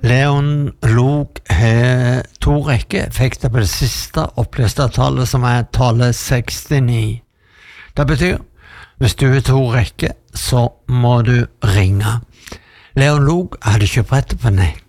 Leon Lok har 2 rekker, fikk det på det siste oppleste tallet som tallet 69. Det betyr, hvis du har 2 rekker, så må du ringe. Leon Lok hadde kjøpt rettet på nett.